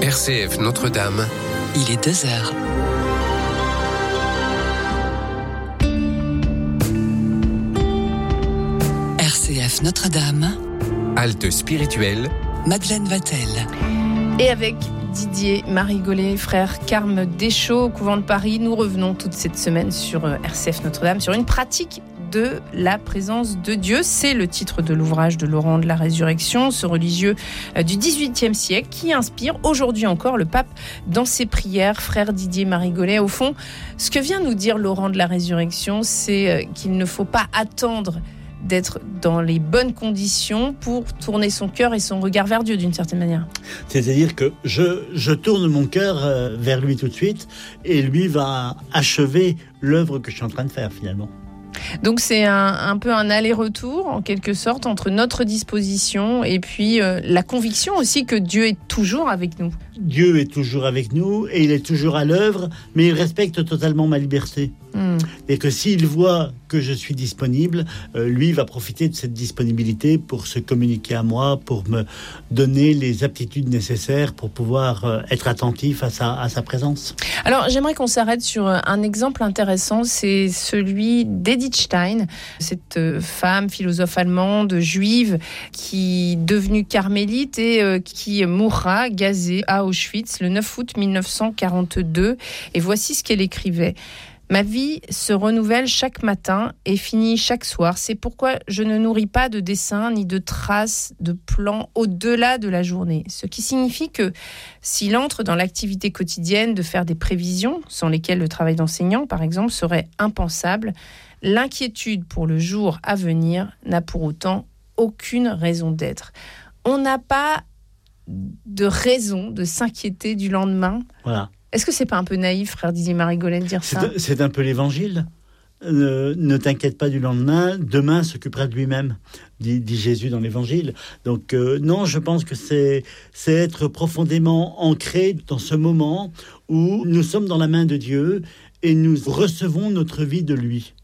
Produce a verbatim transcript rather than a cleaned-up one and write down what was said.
R C F Notre-Dame. Il est deux heures. R C F Notre-Dame. Halte spirituelle. Madeleine Vatel. Et avec Didier Marigolet, frère Carme Deschaux, au couvent de Paris, nous revenons toute cette semaine sur R C F Notre-Dame, sur une pratique de la présence de Dieu. C'est le titre de l'ouvrage de Laurent de la Résurrection, ce religieux du dix-huitième siècle qui inspire aujourd'hui encore le pape dans ses prières. Frère Didier Marigolet, au fond, ce que vient nous dire Laurent de la Résurrection, c'est qu'il ne faut pas attendre d'être dans les bonnes conditions pour tourner son cœur et son regard vers Dieu d'une certaine manière. C'est-à-dire que je, je tourne mon cœur vers lui tout de suite et lui va achever l'œuvre que je suis en train de faire finalement. Donc c'est un, un peu un aller-retour en quelque sorte entre notre disposition et puis euh, la conviction aussi que Dieu est toujours avec nous. Dieu est toujours avec nous et il est toujours à l'œuvre, mais il respecte totalement ma liberté. Mmh. Et que s'il voit que je suis disponible, euh, lui va profiter de cette disponibilité pour se communiquer à moi, pour me donner les aptitudes nécessaires pour pouvoir euh, être attentif à sa, à sa présence. Alors j'aimerais qu'on s'arrête sur un exemple intéressant, c'est celui d'Edith Stein, cette femme philosophe allemande juive qui est devenue carmélite et euh, qui mourra gazée à Auschwitz le neuf août mille neuf cent quarante-deux. Et voici ce qu'elle écrivait. Ma vie se renouvelle chaque matin et finit chaque soir. C'est pourquoi je ne nourris pas de dessins ni de traces de plans au-delà de la journée. Ce qui signifie que s'il entre dans l'activité quotidienne de faire des prévisions, sans lesquelles le travail d'enseignant, par exemple, serait impensable, l'inquiétude pour le jour à venir n'a pour autant aucune raison d'être. On n'a pas de raison de s'inquiéter du lendemain. Voilà. Est-ce que c'est pas un peu naïf, frère Didier Marigolet, de dire c'est ça un, C'est un peu l'évangile. Euh, ne t'inquiète pas du lendemain, demain s'occupera de lui-même, dit, dit Jésus dans l'évangile. Donc euh, non, je pense que c'est, c'est être profondément ancré dans ce moment où nous sommes dans la main de Dieu et nous recevons notre vie de lui.